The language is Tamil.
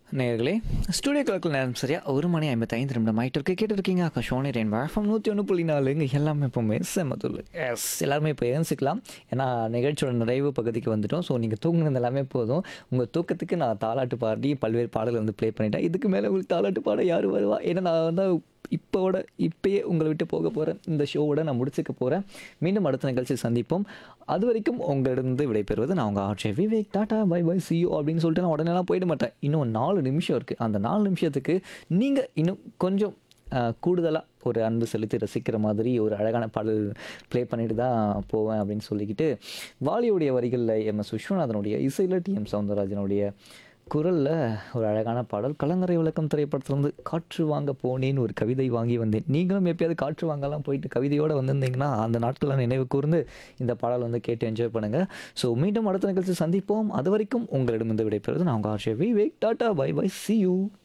நேயர்களே, ஸ்டுடியோ கிளாக்கில் நேரம் சரியா 1:55 ஆயிட்டு இருக்கு. கேட்டுருக்கீங்க ஆகாஷவாணி ரெயின்போ எஃப்எம் 101.4 இங்கே எல்லாமே எப்பவுமே செம்மத்துள்ளு. எஸ் எல்லாருமே இப்போ ஏன்சிக்கலாம். ஏன்னா நிகழ்ச்சியோட நிறைவு பகுதிக்கு வந்துட்டோம். ஸோ நீங்கள் தூங்குனது எல்லாமே போதும். உங்கள் தூக்கத்துக்கு நான் தாலாட்டு பாடி பல்வேறு பாடல்கள் வந்து ப்ளே பண்ணிட்டேன். இதுக்கு மேலே உங்களுக்கு தாலாட்டு பாட யார் வருவா? ஏன்னா நான் வந்து இப்பயே உங்களை விட்டு போக போகிறேன். இந்த ஷோவோட நான் முடிச்சுக்க போகிறேன். மீண்டும் அடுத்த நிகழ்ச்சி சந்திப்போம். அது வரைக்கும் உங்களிடந்து விடைபெறுவது நான் உங்கள் RJ Vivek. Tata bye by C you அப்படின்னு சொல்லிட்டு நான் உடனேலாம் போயிட மாட்டேன். இன்னும் 4 நிமிஷம் இருக்குது. அந்த 4 நிமிஷத்துக்கு நீங்கள் இன்னும் கொஞ்சம் கூடுதலாக ஒரு அன்பு செலுத்தி ரசிக்கிற மாதிரி ஒரு அழகான பாடல் ப்ளே பண்ணிட்டு தான் போவேன் அப்படின்னு சொல்லிக்கிட்டு, வாலியுடைய வரிகளில் எம்.எஸ். விஸ்வநாதனுடைய இசையில் டி.எம். சௌந்தரராஜனுடைய குரலில் ஒரு அழகான பாடல் கலங்கரை விளக்கம் திரைப்படத்துலேருந்து காற்று வாங்க போனேன்னு ஒரு கவிதை வாங்கி வந்தேன். நீங்களும் எப்பயாவது காற்று வாங்கலாம் போயிட்டு கவிதையோடு வந்திருந்தீங்கன்னா அந்த நாட்களை நினைவு கூர்ந்து இந்த பாடல் வந்து கேட்டு என்ஜாய் பண்ணுங்கள். ஸோ மீண்டும் அடுத்த நிகழ்ச்சி சந்திப்போம். அது வரைக்கும் உங்களிடம் வந்து விடைபெறுவது நான் உங்கள் RJ Vivek. Tata bye by C you.